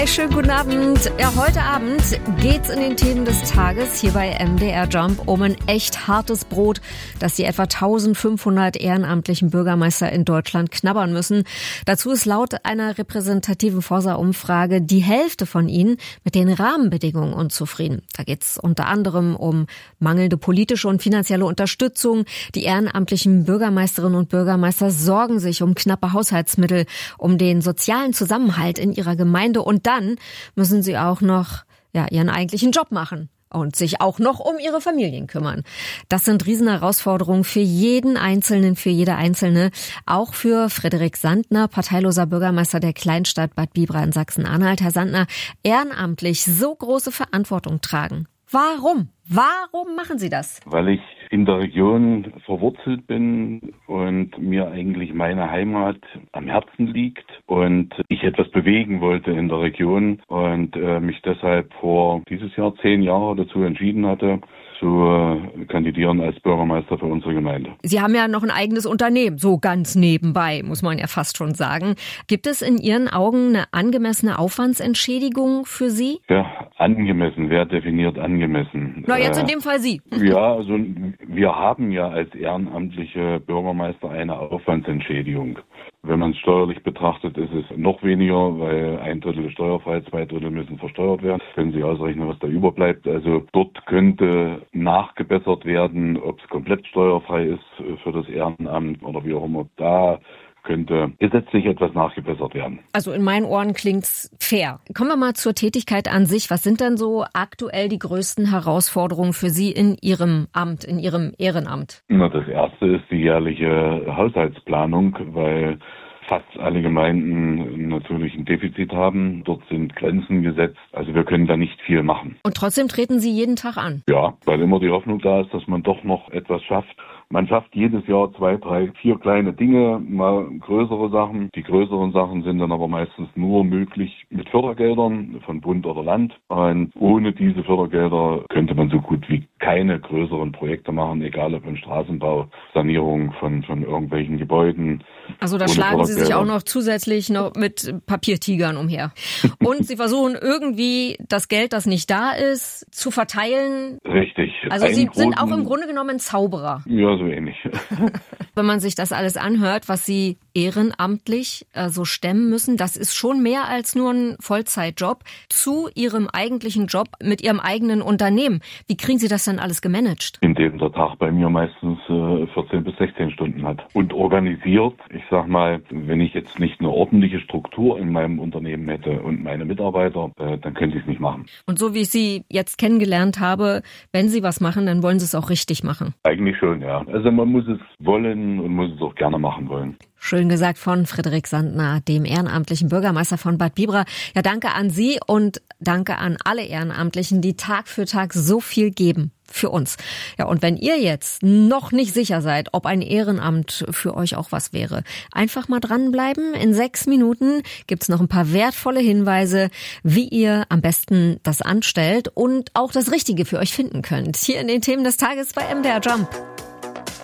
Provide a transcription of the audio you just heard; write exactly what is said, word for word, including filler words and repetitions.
Schönen guten Abend. Ja, heute Abend geht's in den Themen des Tages hier bei M D R Jump um ein echt hartes Brot, das die etwa eintausendfünfhundert ehrenamtlichen Bürgermeister in Deutschland knabbern müssen. Dazu ist laut einer repräsentativen Forsa-Umfrage die Hälfte von ihnen mit den Rahmenbedingungen unzufrieden. Da geht's unter anderem um mangelnde politische und finanzielle Unterstützung. Die ehrenamtlichen Bürgermeisterinnen und Bürgermeister sorgen sich um knappe Haushaltsmittel, um den sozialen Zusammenhalt in ihrer Gemeinde, und dann müssen sie auch noch ja, ihren eigentlichen Job machen und sich auch noch um ihre Familien kümmern. Das sind Riesenherausforderungen für jeden Einzelnen, für jede Einzelne, auch für Frederik Sandner, parteiloser Bürgermeister der Kleinstadt Bad Bibra in Sachsen-Anhalt. Herr Sandner, ehrenamtlich so große Verantwortung tragen. Warum? Warum machen Sie das? Weil ich in der Region verwurzelt bin und mir eigentlich meine Heimat am Herzen liegt und ich etwas bewegen wollte in der Region und äh, mich deshalb vor dieses Jahr zehn Jahre dazu entschieden hatte, zu äh, kandidieren als Bürgermeister für unsere Gemeinde. Sie haben ja noch ein eigenes Unternehmen, so ganz nebenbei, muss man ja fast schon sagen. Gibt es in Ihren Augen eine angemessene Aufwandsentschädigung für Sie? Ja, angemessen. Wer definiert angemessen? Na, jetzt in dem Fall Sie. Ja, also wir haben ja als ehrenamtliche Bürgermeister eine Aufwandsentschädigung. Wenn man es steuerlich betrachtet, ist es noch weniger, weil ein Drittel steuerfrei, zwei Drittel müssen versteuert werden. Können Sie ausrechnen, was da überbleibt. Also dort könnte nachgebessert werden, ob es komplett steuerfrei ist für das Ehrenamt oder wie auch immer. Da könnte gesetzlich etwas nachgebessert werden. Also in meinen Ohren klingt's fair. Kommen wir mal zur Tätigkeit an sich. Was sind denn so aktuell die größten Herausforderungen für Sie in Ihrem Amt, in Ihrem Ehrenamt? Na, das erste ist die jährliche Haushaltsplanung, weil fast alle Gemeinden natürlich ein Defizit haben. Dort sind Grenzen gesetzt. Also wir können da nicht viel machen. Und trotzdem treten Sie jeden Tag an? Ja, weil immer die Hoffnung da ist, dass man doch noch etwas schafft. Man schafft jedes Jahr zwei, drei, vier kleine Dinge, mal größere Sachen. Die größeren Sachen sind dann aber meistens nur möglich mit Fördergeldern von Bund oder Land. Und ohne diese Fördergelder könnte man so gut wie keine größeren Projekte machen, egal ob im Straßenbau, Sanierung von, von irgendwelchen Gebäuden. Also da schlagen Sie sich auch noch zusätzlich noch mit Papiertigern umher. Und Sie versuchen irgendwie das Geld, das nicht da ist, zu verteilen. Richtig. Also Sie sind auch im Grunde genommen ein Zauberer. Ja, so ähnlich. Wenn man sich das alles anhört, was Sie ehrenamtlich äh, so stemmen müssen, das ist schon mehr als nur ein Vollzeitjob zu Ihrem eigentlichen Job mit Ihrem eigenen Unternehmen. Wie kriegen Sie das dann alles gemanagt? Indem der Tag bei mir meistens äh, vierzehn bis sechzehn Stunden hat. Und organisiert, ich sag mal, wenn ich jetzt nicht eine ordentliche Struktur in meinem Unternehmen hätte und meine Mitarbeiter, äh, dann könnte ich es nicht machen. Und so wie ich Sie jetzt kennengelernt habe, wenn Sie was machen, dann wollen Sie es auch richtig machen? Eigentlich schon, ja. Also man muss es wollen und muss es auch gerne machen wollen. Schön gesagt von Frederik Sandner, dem ehrenamtlichen Bürgermeister von Bad Bibra. Ja, danke an Sie und danke an alle Ehrenamtlichen, die Tag für Tag so viel geben für uns. Ja, und wenn ihr jetzt noch nicht sicher seid, ob ein Ehrenamt für euch auch was wäre, einfach mal dranbleiben. In sechs Minuten gibt's noch ein paar wertvolle Hinweise, wie ihr am besten das anstellt und auch das Richtige für euch finden könnt. Hier in den Themen des Tages bei M D R Jump.